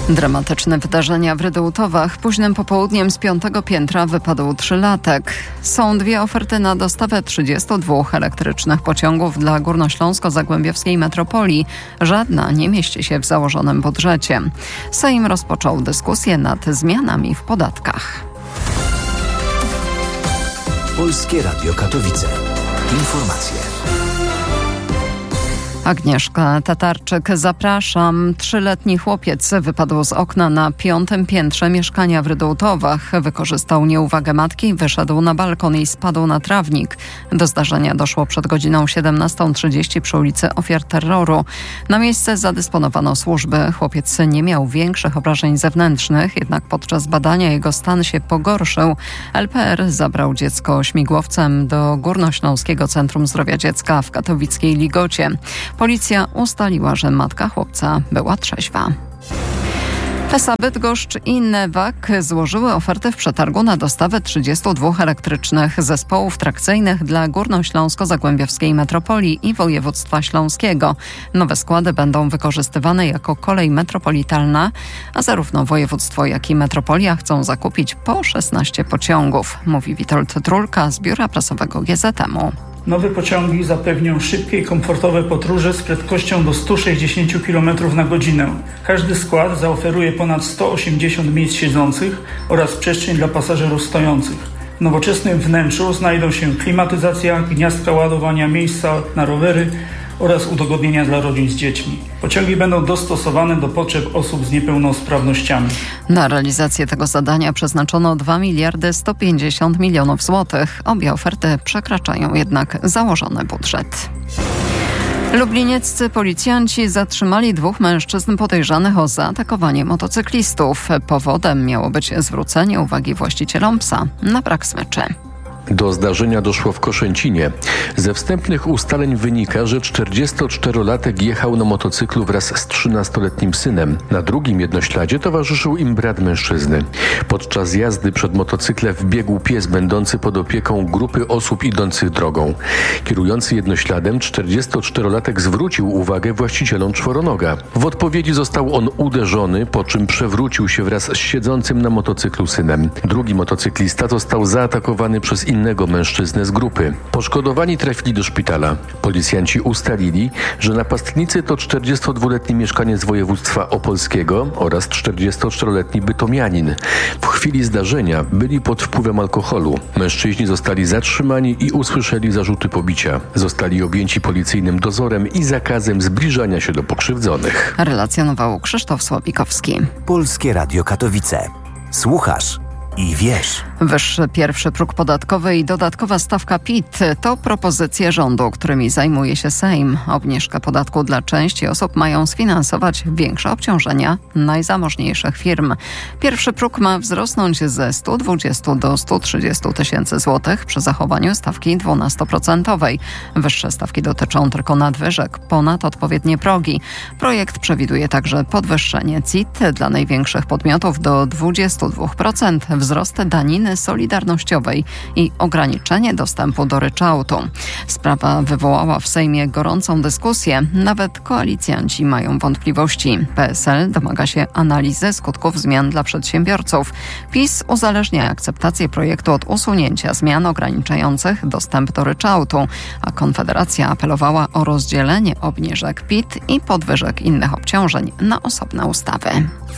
Dramatyczne wydarzenia w Rydułtowach. Późnym popołudniem z 5. piętra wypadł 3-latek. Są 2 oferty na dostawę 32 elektrycznych pociągów dla górnośląsko-zagłębiowskiej metropolii. Żadna nie mieści się w założonym budżecie. Sejm rozpoczął dyskusję nad zmianami w podatkach. Polskie Radio Katowice. Informacje. Agnieszka Tatarczyk, zapraszam. 3-letni chłopiec wypadł z okna na 5. piętrze mieszkania w Rydułtowach. Wykorzystał nieuwagę matki, wyszedł na balkon i spadł na trawnik. Do zdarzenia doszło przed godziną 17:30 przy ulicy Ofiar Terroru. Na miejsce zadysponowano służby. Chłopiec nie miał większych obrażeń zewnętrznych, jednak podczas badania jego stan się pogorszył. LPR zabrał dziecko śmigłowcem do Górnośląskiego Centrum Zdrowia Dziecka w katowickiej Ligocie. Policja ustaliła, że matka chłopca była trzeźwa. PESA Bydgoszcz i Newag złożyły ofertę w przetargu na dostawę 32 elektrycznych zespołów trakcyjnych dla Górnośląsko-Zagłębiowskiej Metropolii i Województwa Śląskiego. Nowe składy będą wykorzystywane jako kolej metropolitalna, a zarówno województwo, jak i metropolia chcą zakupić po 16 pociągów, mówi Witold Trulka z biura prasowego GZM-u. Nowe pociągi zapewnią szybkie i komfortowe podróże z prędkością do 160 km na godzinę. Każdy skład zaoferuje ponad 180 miejsc siedzących oraz przestrzeń dla pasażerów stojących. W nowoczesnym wnętrzu znajdą się klimatyzacja, gniazdka ładowania, miejsca na rowery oraz udogodnienia dla rodzin z dziećmi. Pociągi będą dostosowane do potrzeb osób z niepełnosprawnościami. Na realizację tego zadania przeznaczono 2 miliardy 150 milionów złotych. Obie oferty przekraczają jednak założony budżet. Lublinieccy policjanci zatrzymali 2 mężczyzn podejrzanych o zaatakowanie motocyklistów. Powodem miało być zwrócenie uwagi właścicielom psa na brak smyczy. Do zdarzenia doszło w Koszęcinie. Ze wstępnych ustaleń wynika, że 44-latek jechał na motocyklu wraz z 13-letnim synem. Na drugim jednośladzie towarzyszył im brat mężczyzny. Podczas jazdy przed motocyklem wbiegł pies będący pod opieką grupy osób idących drogą. Kierujący jednośladem 44-latek zwrócił uwagę właścicielom czworonoga. W odpowiedzi został on uderzony, po czym przewrócił się wraz z siedzącym na motocyklu synem. Drugi motocyklista został zaatakowany przez innego mężczyznę z grupy. Poszkodowani trafili do szpitala. Policjanci ustalili, że napastnicy to 42-letni mieszkaniec województwa opolskiego oraz 44-letni bytomianin. W chwili zdarzenia byli pod wpływem alkoholu. Mężczyźni zostali zatrzymani i usłyszeli zarzuty pobicia. Zostali objęci policyjnym dozorem i zakazem zbliżania się do pokrzywdzonych. Relacjonował Krzysztof Słowikowski. Polskie Radio Katowice. Słuchasz i wiesz. Wyższy pierwszy próg podatkowy i dodatkowa stawka PIT to propozycje rządu, którymi zajmuje się Sejm. Obniżkę podatku dla części osób mają sfinansować większe obciążenia najzamożniejszych firm. Pierwszy próg ma wzrosnąć ze 120 do 130 tysięcy złotych przy zachowaniu stawki 12%. Wyższe stawki dotyczą tylko nadwyżek ponad odpowiednie progi. Projekt przewiduje także podwyższenie CIT dla największych podmiotów do 22%, wzrost daniny solidarnościowej i ograniczenie dostępu do ryczałtu. Sprawa wywołała w Sejmie gorącą dyskusję. Nawet koalicjanci mają wątpliwości. PSL domaga się analizy skutków zmian dla przedsiębiorców. PiS uzależnia akceptację projektu od usunięcia zmian ograniczających dostęp do ryczałtu, a Konfederacja apelowała o rozdzielenie obniżek PIT i podwyżek innych obciążeń na osobne ustawy.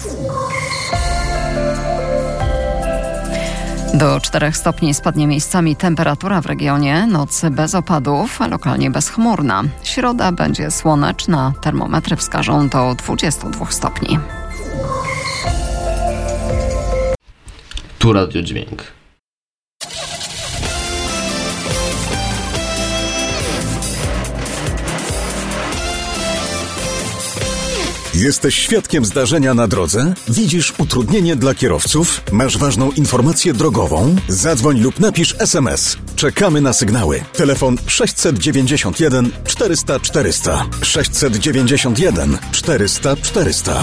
Do 4 stopni spadnie miejscami temperatura w regionie, noc bez opadów, a lokalnie bezchmurna. Środa będzie słoneczna, termometry wskażą do 22 stopni. Tu Radio Dźwięk. Jesteś świadkiem zdarzenia na drodze? Widzisz utrudnienie dla kierowców? Masz ważną informację drogową? Zadzwoń lub napisz SMS. Czekamy na sygnały. Telefon 691 400 400. 691 400 400.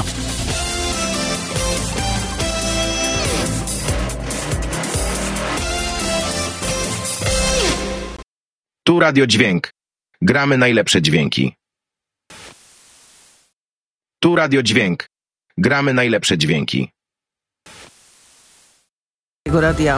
Tu Radio Dźwięk. Gramy najlepsze dźwięki. Tu Radio Dźwięk. Gramy najlepsze dźwięki. Radia.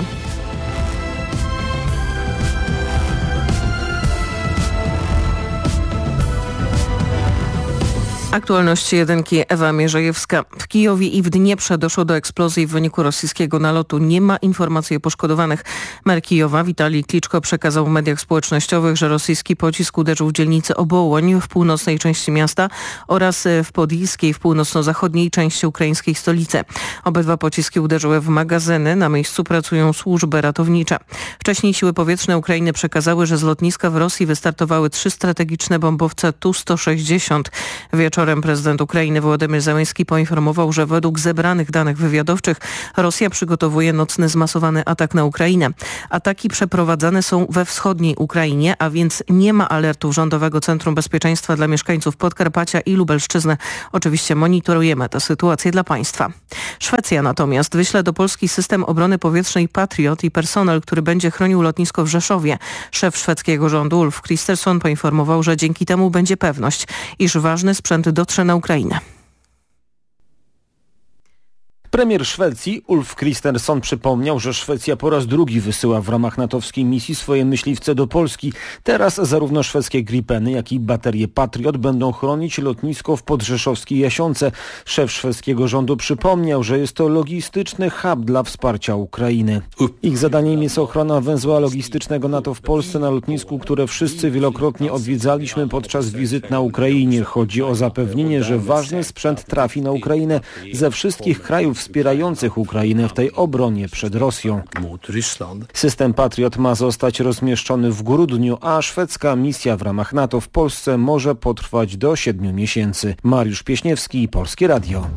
Aktualności jedynki, Ewa Mierzejewska. W Kijowie i w Dnieprze doszło do eksplozji w wyniku rosyjskiego nalotu. Nie ma informacji o poszkodowanych. Mer Kijowa Witalij Kliczko przekazał w mediach społecznościowych, że rosyjski pocisk uderzył w dzielnicę Obołoń w północnej części miasta oraz w Podilskiej, w północno-zachodniej części ukraińskiej stolicy. Obydwa pociski uderzyły w magazyny. Na miejscu pracują służby ratownicze. Wcześniej siły powietrzne Ukrainy przekazały, że z lotniska w Rosji wystartowały 3 strategiczne bombowce Tu-160. Wieczorem prezydent Ukrainy Wołodymyr Zełenski poinformował, że według zebranych danych wywiadowczych Rosja przygotowuje nocny zmasowany atak na Ukrainę. Ataki przeprowadzane są we wschodniej Ukrainie, a więc nie ma alertu Rządowego Centrum Bezpieczeństwa dla mieszkańców Podkarpacia i Lubelszczyzny. Oczywiście monitorujemy tę sytuację dla państwa. Szwecja natomiast wyśle do Polski system obrony powietrznej Patriot i personel, który będzie chronił lotnisko w Rzeszowie. Szef szwedzkiego rządu Ulf Kristersson poinformował, że dzięki temu będzie pewność, iż ważny sprzęt dotrze na Ukrainę. Premier Szwecji Ulf Kristersson przypomniał, że Szwecja po raz drugi wysyła w ramach natowskiej misji swoje myśliwce do Polski. Teraz zarówno szwedzkie Gripeny, jak i baterie Patriot będą chronić lotnisko w podrzeszowskiej Jasionce. Szef szwedzkiego rządu przypomniał, że jest to logistyczny hub dla wsparcia Ukrainy. Ich zadaniem jest ochrona węzła logistycznego NATO w Polsce na lotnisku, które wszyscy wielokrotnie odwiedzaliśmy podczas wizyt na Ukrainie. Chodzi o zapewnienie, że ważny sprzęt trafi na Ukrainę ze wszystkich krajów wspierających Ukrainę w tej obronie przed Rosją. System Patriot ma zostać rozmieszczony w grudniu, a szwedzka misja w ramach NATO w Polsce może potrwać do 7 miesięcy. Mariusz Pieśniewski, Polskie Radio.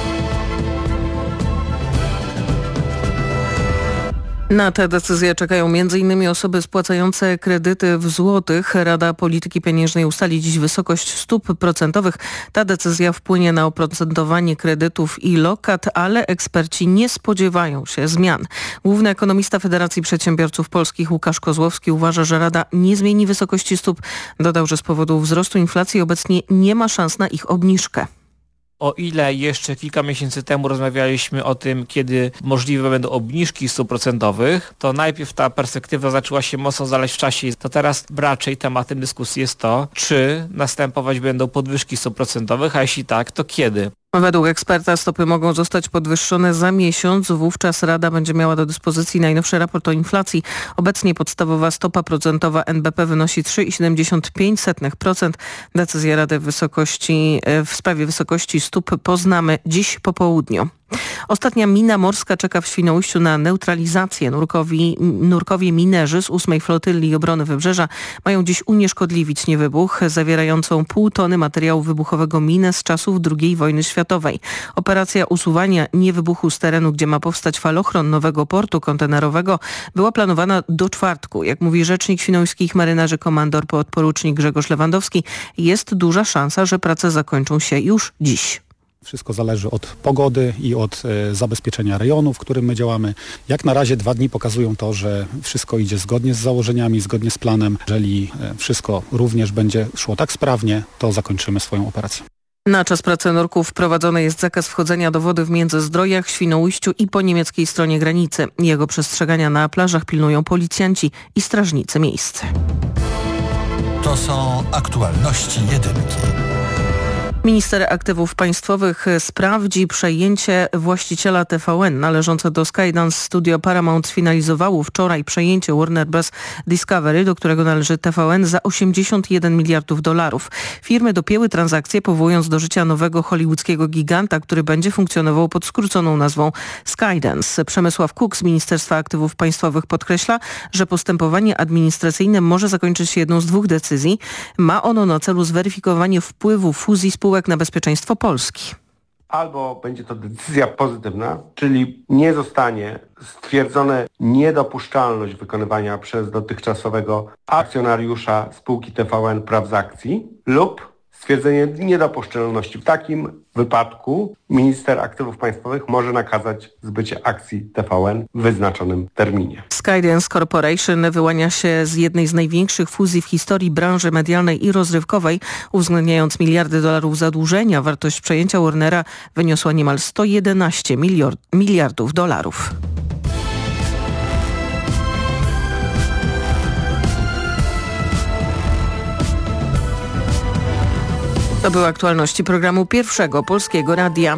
Na tę decyzję czekają m.in. osoby spłacające kredyty w złotych. Rada Polityki Pieniężnej ustali dziś wysokość stóp procentowych. Ta decyzja wpłynie na oprocentowanie kredytów i lokat, ale eksperci nie spodziewają się zmian. Główny ekonomista Federacji Przedsiębiorców Polskich Łukasz Kozłowski uważa, że Rada nie zmieni wysokości stóp. Dodał, że z powodu wzrostu inflacji obecnie nie ma szans na ich obniżkę. O ile jeszcze kilka miesięcy temu rozmawialiśmy o tym, kiedy możliwe będą obniżki stóp procentowych, to najpierw ta perspektywa zaczęła się mocno zalać w czasie. To teraz raczej tematem dyskusji jest to, czy następować będą podwyżki stóp procentowych, a jeśli tak, to kiedy. Według eksperta stopy mogą zostać podwyższone za miesiąc. Wówczas Rada będzie miała do dyspozycji najnowszy raport o inflacji. Obecnie podstawowa stopa procentowa NBP wynosi 3,75%. Decyzję Rady w sprawie wysokości stóp poznamy dziś po południu. Ostatnia mina morska czeka w Świnoujściu na neutralizację. Nurkowie minerzy z 8. Flotyli Obrony Wybrzeża mają dziś unieszkodliwić niewybuch zawierającą 0,5 tony materiału wybuchowego minę z czasów II wojny światowej. Operacja usuwania niewybuchu z terenu, gdzie ma powstać falochron nowego portu kontenerowego, była planowana do czwartku. Jak mówi rzecznik świnoujskich marynarzy komandor podporucznik Grzegorz Lewandowski, jest duża szansa, że prace zakończą się już dziś. Wszystko zależy od pogody i od zabezpieczenia rejonu, w którym my działamy. Jak na razie 2 dni pokazują to, że wszystko idzie zgodnie z założeniami, zgodnie z planem. Jeżeli wszystko również będzie szło tak sprawnie, to zakończymy swoją operację. Na czas pracy nurków wprowadzony jest zakaz wchodzenia do wody w Międzyzdrojach, Świnoujściu i po niemieckiej stronie granicy. Jego przestrzegania na plażach pilnują policjanci i strażnicy miejsc. To są aktualności jedynki. Minister Aktywów Państwowych sprawdzi przejęcie właściciela TVN. Należące do Skydance Studio Paramount sfinalizowało wczoraj przejęcie Warner Bros. Discovery, do którego należy TVN, za $81 miliardów. Firmy dopięły transakcję, powołując do życia nowego hollywoodzkiego giganta, który będzie funkcjonował pod skróconą nazwą Skydance. Przemysław Kuk z Ministerstwa Aktywów Państwowych podkreśla, że postępowanie administracyjne może zakończyć się jedną z 2 decyzji. Ma ono na celu zweryfikowanie wpływu fuzji spółek na bezpieczeństwo Polski. Albo będzie to decyzja pozytywna, czyli nie zostanie stwierdzone niedopuszczalność wykonywania przez dotychczasowego akcjonariusza spółki TVN praw z akcji, lub stwierdzenie niedopuszczalności. W takim wypadku minister aktywów państwowych może nakazać zbycie akcji TVN w wyznaczonym terminie. Skydance Corporation wyłania się z jednej z największych fuzji w historii branży medialnej i rozrywkowej, uwzględniając miliardy dolarów zadłużenia. Wartość przejęcia Warnera wyniosła niemal 111 miliardów dolarów. To były aktualności programu Pierwszego Polskiego Radia.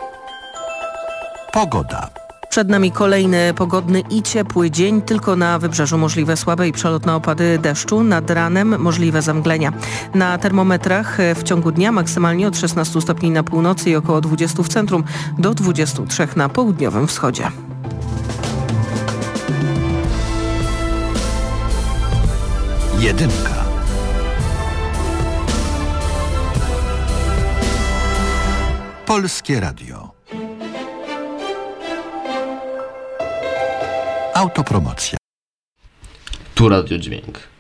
Pogoda. Przed nami kolejny pogodny i ciepły dzień, tylko na wybrzeżu możliwe słabe i przelotne opady deszczu, nad ranem możliwe zamglenia. Na termometrach w ciągu dnia maksymalnie od 16 stopni na północy i około 20 w centrum do 23 na południowym wschodzie. Jedynka. Polskie Radio. Autopromocja. Tu Radio Dźwięk.